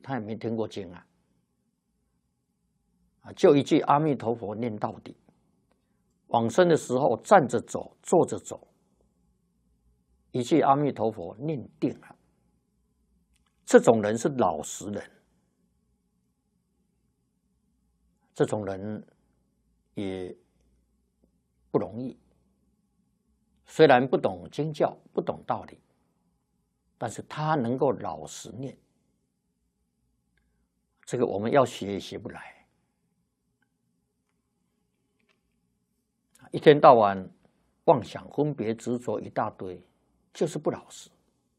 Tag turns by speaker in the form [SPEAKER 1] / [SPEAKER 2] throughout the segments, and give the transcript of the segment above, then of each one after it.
[SPEAKER 1] 他也没听过经啊，就一句阿弥陀佛念到底。往生的时候站着走，坐着走，一句阿弥陀佛念定了。这种人是老实人，这种人也不容易。虽然不懂经教，不懂道理，但是他能够老实念，这个我们要学也学不来。一天到晚妄想、分别、执着一大堆，就是不老实。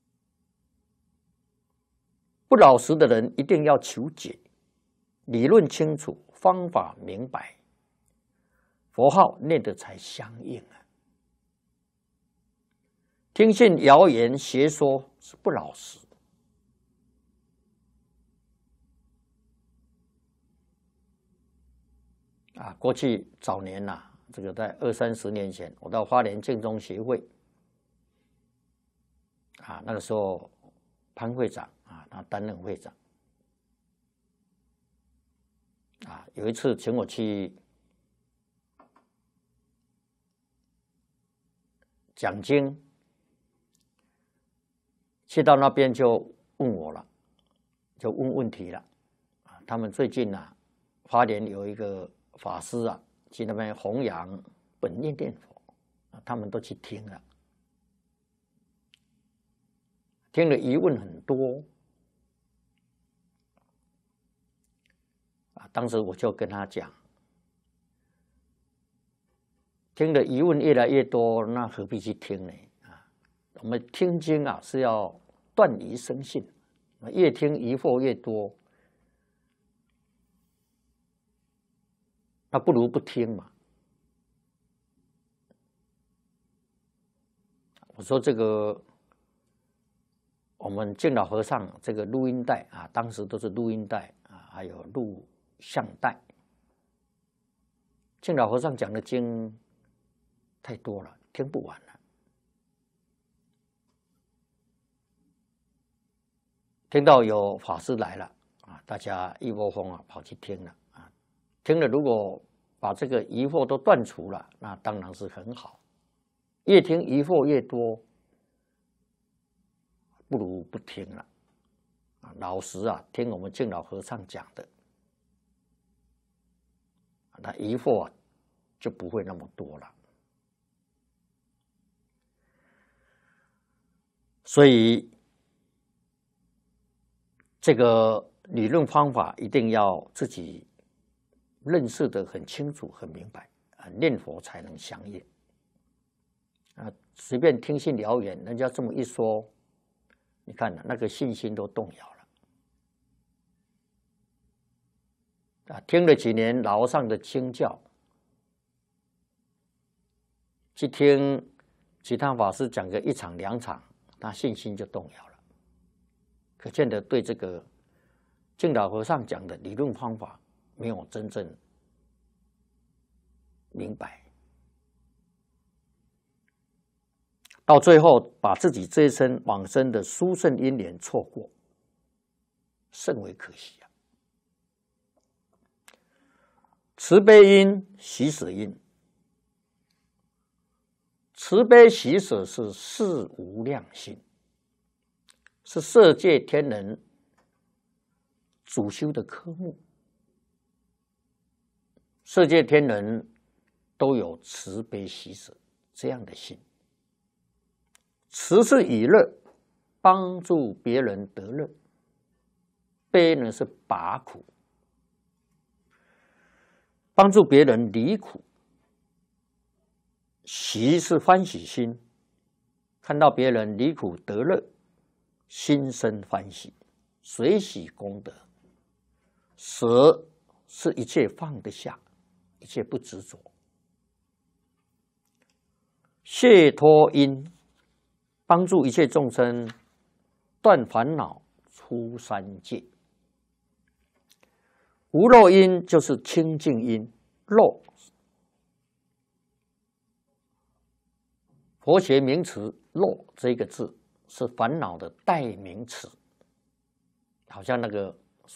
[SPEAKER 1] 不老实的人一定要求解，理论清楚，方法明白，佛号念得才相应啊。听信谣言邪说是不老实。过去早年这个在20-30年前，我到花莲净宗协会那个时候潘会长他担任会长有一次请我去讲经，去到那边就问我了，就问问题了他们最近花莲有一个法师去那边弘扬本愿念佛他们都去听了，听了疑问很多当时我就跟他讲，听的疑问越来越多，那何必去听呢？我们听经是要断疑生信，越听疑惑越多，那不如不听嘛。我说这个我们净老和尚这个录音带当时都是录音带还有录像带，净老和尚讲的经太多了，听不完了。听到有法师来了大家一窝蜂跑去听了听了如果把这个疑惑都断除了，那当然是很好。越听疑惑越多，不如不听了老实听我们净老和尚讲的，那疑惑就不会那么多了。所以这个理论方法一定要自己认识得很清楚、很明白念佛才能相应随便听信谣言，人家这么一说，你看那个信心都动摇了听了几年老和尚的经教，去听其他法师讲个1场2场，他信心就动摇了。可见得对这个净老和尚讲的理论方法没有真正明白，到最后把自己这一生往生的殊胜因缘错过，甚为可惜慈悲因、喜舍因，慈悲喜舍是事无量心，是色界天人主修的科目。色界天人都有慈悲喜舍这样的心。慈是以乐，帮助别人得乐；悲呢是拔苦，帮助别人离苦。喜是欢喜心，看到别人离苦得乐，心生欢喜，随喜功德。舍是一切放得下，一切不执着。解脱因，帮助一切众生断烦恼，出三界。无漏因就是清净因，漏佛学名词漏这个字是烦恼的代名词，好像那个